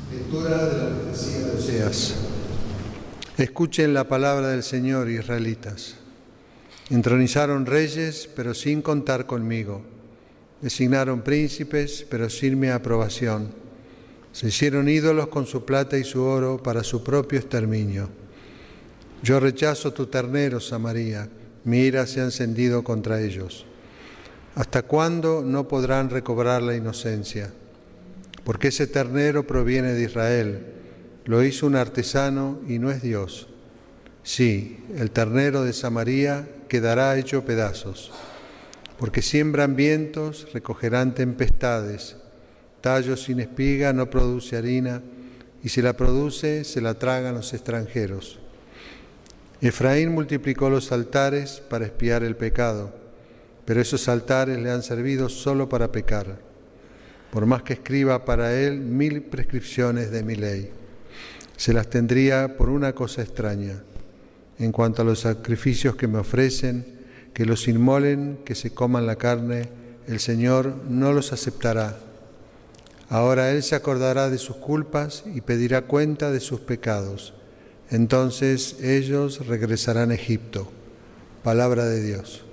Lectura de la profecía de Oseas. Escuchen la palabra del Señor, israelitas. Entronizaron reyes, pero sin contar conmigo. Designaron príncipes, pero sin mi aprobación. Se hicieron ídolos con su plata y su oro para su propio exterminio. Yo rechazo tu ternero, Samaria. Mi ira se ha encendido contra ellos. ¿Hasta cuándo no podrán recobrar la inocencia? Porque ese ternero proviene de Israel. Lo hizo un artesano y no es Dios. Sí, el ternero de Samaria quedará hecho pedazos. Porque siembran vientos, recogerán tempestades. Tallo sin espiga no produce harina, y si la produce, se la tragan los extranjeros. Efraín multiplicó los altares para expiar el pecado, pero esos altares le han servido solo para pecar. Por más que escriba para él 1000 prescripciones de mi ley, se las tendría por una cosa extraña. En cuanto a los sacrificios que me ofrecen, que los inmolen, que se coman la carne, el Señor no los aceptará. Ahora Él se acordará de sus culpas y pedirá cuenta de sus pecados. Entonces ellos regresarán a Egipto. Palabra de Dios.